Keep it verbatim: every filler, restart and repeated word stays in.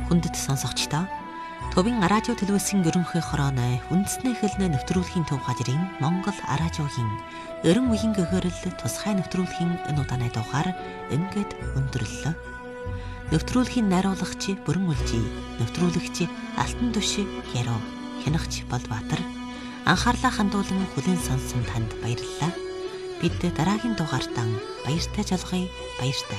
Хүндэт сонсогчдоо Төвийн радио төлөвлөсөн ерөнхий хорооны үндэсний хэлний нэвтрүүлгийн төв хажрын Монгол радиогийн ерөн үеийн гэгэрэл тусгай нэвтрүүлгийн энэ удааны дугаар ингээд өндөрлөө. Нэвтрүүлгийн найруулагч Бүрэн Үлжи, нэвтрүүлэгч Алтан Түшиг Яруу, хянагч Болбаатар анхаарлаа хандуулан хүлээн сонссон танд баярлалаа. Бид дараагийн дугаартаа баяртай жалгая, баяртай.